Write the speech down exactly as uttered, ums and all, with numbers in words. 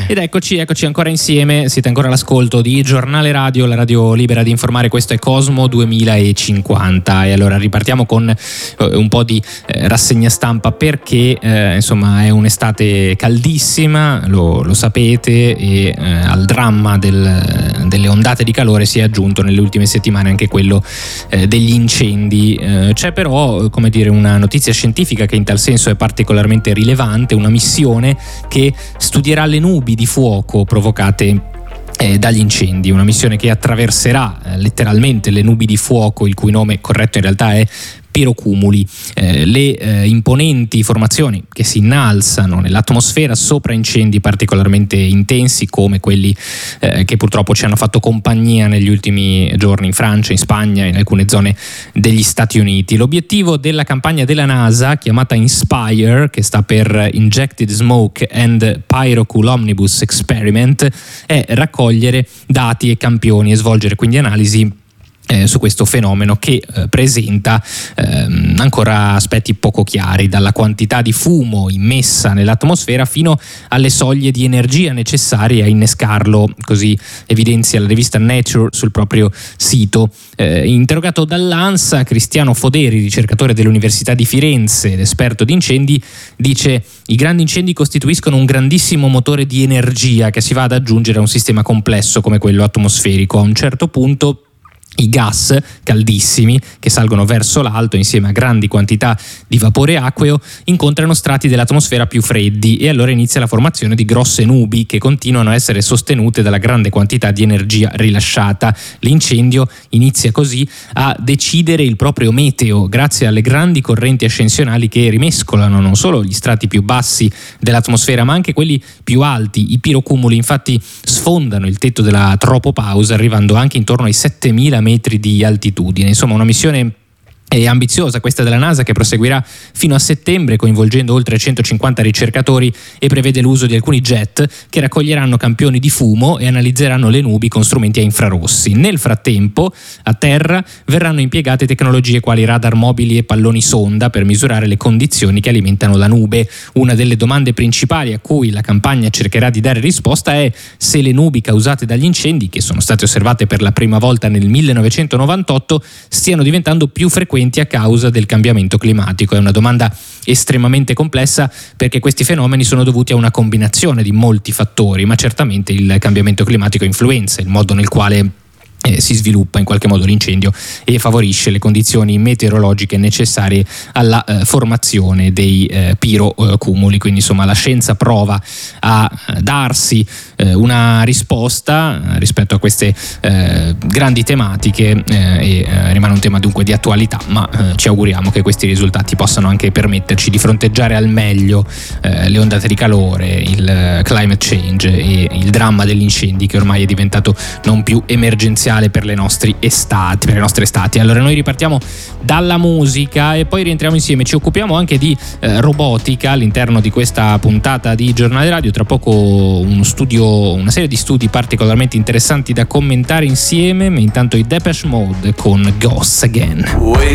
Ed eccoci, eccoci ancora insieme, siete ancora all'ascolto di Giornale Radio, la radio libera di informare. Questo è Cosmo duemilacinquanta e allora ripartiamo con eh, un po' di eh, rassegna stampa perché eh, insomma è un'estate caldissima, lo, lo sapete, e eh, al dramma del, delle ondate di calore si è aggiunto nelle ultime settimane anche quello eh, degli incendi. Eh, c'è però, come dire, una notizia scientifica che in tal senso è particolarmente rilevante, una missione che studierà le nubi di fuoco provocate eh, dagli incendi, una missione che attraverserà eh, letteralmente le nubi di fuoco, il cui nome corretto in realtà è pirocumuli, eh, le eh, imponenti formazioni che si innalzano nell'atmosfera sopra incendi particolarmente intensi come quelli eh, che purtroppo ci hanno fatto compagnia negli ultimi giorni in Francia, in Spagna e in alcune zone degli Stati Uniti. L'obiettivo della campagna della NASA, chiamata INSPIRE, che sta per Injected Smoke and Pyrocool Omnibus Experiment, è raccogliere dati e campioni e svolgere quindi analisi Eh, su questo fenomeno che eh, presenta ehm, ancora aspetti poco chiari, dalla quantità di fumo immessa nell'atmosfera fino alle soglie di energia necessarie a innescarlo, così evidenzia la rivista Nature sul proprio sito. Eh, interrogato dall'ANSA, Cristiano Foderi, ricercatore dell'Università di Firenze ed esperto di incendi, dice: i grandi incendi costituiscono un grandissimo motore di energia che si va ad aggiungere a un sistema complesso come quello atmosferico. A un certo punto i gas caldissimi che salgono verso l'alto insieme a grandi quantità di vapore acqueo incontrano strati dell'atmosfera più freddi e allora inizia la formazione di grosse nubi che continuano a essere sostenute dalla grande quantità di energia rilasciata. L'incendio inizia così a decidere il proprio meteo grazie alle grandi correnti ascensionali che rimescolano non solo gli strati più bassi dell'atmosfera ma anche quelli più alti. I pirocumuli infatti sfondano il tetto della tropopausa arrivando anche intorno ai settemila metri di altitudine. Insomma, una missione è ambiziosa questa della NASA, che proseguirà fino a settembre coinvolgendo oltre centocinquanta ricercatori e prevede l'uso di alcuni jet che raccoglieranno campioni di fumo e analizzeranno le nubi con strumenti a infrarossi. Nel frattempo, a terra verranno impiegate tecnologie quali radar mobili e palloni sonda per misurare le condizioni che alimentano la nube. Una delle domande principali a cui la campagna cercherà di dare risposta è se le nubi causate dagli incendi, che sono state osservate per la prima volta nel millenovecentonovantotto, stiano diventando più frequenti a causa del cambiamento climatico. È una domanda estremamente complessa perché questi fenomeni sono dovuti a una combinazione di molti fattori, ma certamente il cambiamento climatico influenza il modo nel quale Eh, si sviluppa in qualche modo l'incendio e favorisce le condizioni meteorologiche necessarie alla eh, formazione dei eh, pirocumuli. Quindi insomma la scienza prova a eh, darsi eh, una risposta rispetto a queste eh, grandi tematiche eh, e eh, rimane un tema dunque di attualità, ma eh, ci auguriamo che questi risultati possano anche permetterci di fronteggiare al meglio eh, le ondate di calore, il eh, climate change e il dramma degli incendi che ormai è diventato non più emergenziale per le nostre estati, per le nostre estati. Allora noi ripartiamo dalla musica e poi rientriamo insieme. Ci occupiamo anche di eh, robotica all'interno di questa puntata di Giornale Radio. Tra poco uno studio, una serie di studi particolarmente interessanti da commentare insieme, ma intanto i Depeche Mode con Ghosts Again.